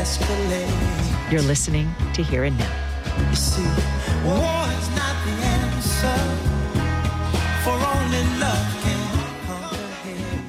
escalate. You're listening to Here and Now. You see, war is not the answer, for only love can conquer hate.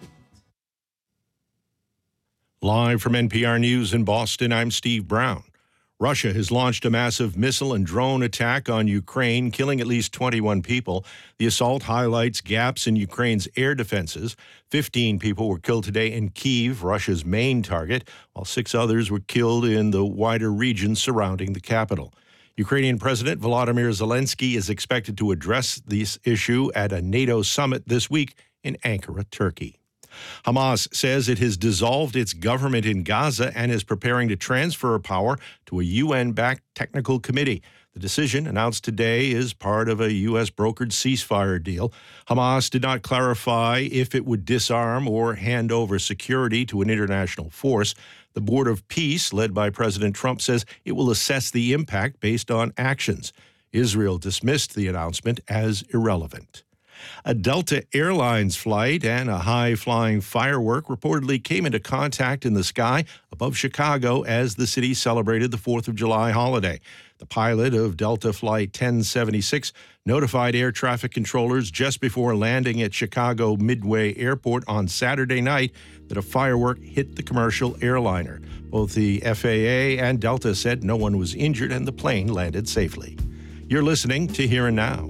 Live from NPR News in Boston, I'm Steve Brown. Russia has launched a massive missile and drone attack on Ukraine, killing at least 21 people. The assault highlights gaps in Ukraine's air defenses. 15 people were killed today in Kyiv, Russia's main target, while 6 others were killed in the wider region surrounding the capital. Ukrainian President Volodymyr Zelensky is expected to address this issue at a NATO summit this week in Ankara, Turkey. Hamas says it has dissolved its government in Gaza and is preparing to transfer power to a UN-backed technical committee. The decision, announced today, is part of a U.S.-brokered ceasefire deal. Hamas did not clarify if it would disarm or hand over security to an international force. The Board of Peace, led by President Trump, says it will assess the impact based on actions. Israel dismissed the announcement as irrelevant. A Delta Airlines flight and a high-flying firework reportedly came into contact in the sky above Chicago as the city celebrated the 4th of July holiday. The pilot of Delta Flight 1076 notified air traffic controllers just before landing at Chicago Midway Airport on Saturday night that a firework hit the commercial airliner. Both the FAA and Delta said no one was injured and the plane landed safely. You're listening to Here and Now.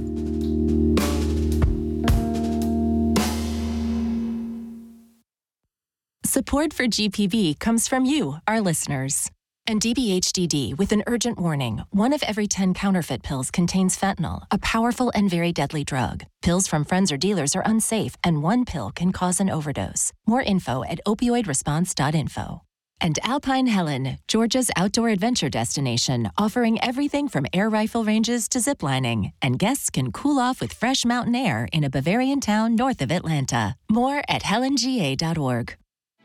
Support for GPB comes from you, our listeners. And DBHDD with an urgent warning. 1 of every 10 counterfeit pills contains fentanyl, a powerful and very deadly drug. Pills from friends or dealers are unsafe, and 1 pill can cause an overdose. More info at opioidresponse.info. And Alpine Helen, Georgia's outdoor adventure destination, offering everything from air rifle ranges to ziplining. And guests can cool off with fresh mountain air in a Bavarian town north of Atlanta. More at helenga.org.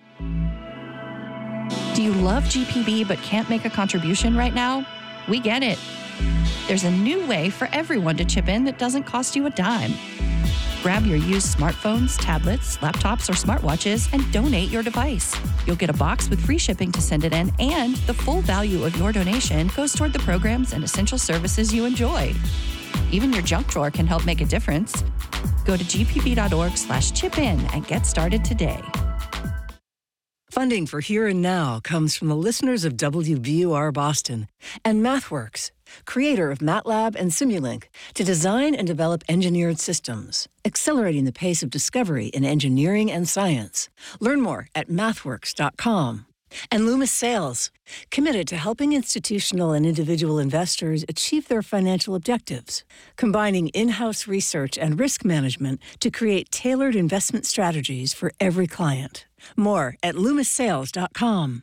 Do you love GPB but can't make a contribution right now? We get it. There's a new way for everyone to chip in that doesn't cost you a dime. Grab your used smartphones, tablets, laptops, or smartwatches and donate your device. You'll get a box with free shipping to send it in, and the full value of your donation goes toward the programs and essential services you enjoy. Even your junk drawer can help make a difference. Go to gpb.org/chip-in and get started today. Funding for Here and Now comes from the listeners of WBUR Boston and MathWorks, creator of MATLAB and Simulink, to design and develop engineered systems, accelerating the pace of discovery in engineering and science. Learn more at mathworks.com. And Loomis Sales, committed to helping institutional and individual investors achieve their financial objectives, combining in-house research and risk management to create tailored investment strategies for every client. More at loomissales.com.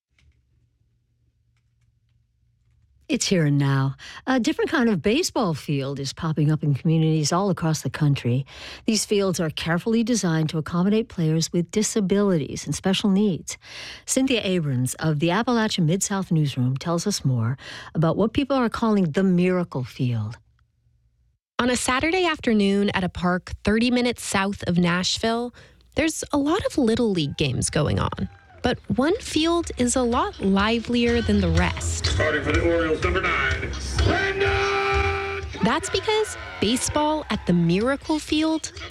It's Here and Now. A different kind of baseball field is popping up in communities all across the country. These fields are carefully designed to accommodate players with disabilities and special needs. Cynthia Abrams of the Appalachian Mid-South Newsroom tells us more about what people are calling the Miracle Field. On a Saturday afternoon at a park 30 minutes south of Nashville, there's a lot of Little League games going on. But one field is a lot livelier than the rest. Starting for the Orioles, number 9, Splendid! That's because baseball at the Miracle Field